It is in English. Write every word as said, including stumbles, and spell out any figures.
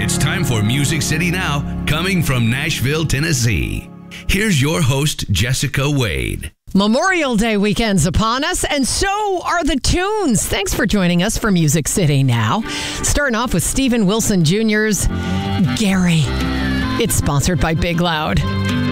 It's time for Music City Now, coming from Nashville, Tennessee. Here's your host, Jessica Wade. Memorial Day weekend's upon us, and so are the tunes. Thanks for joining us for Music City Now. Starting off with Steven Wilson Junior's Gary. It's sponsored by Big Loud.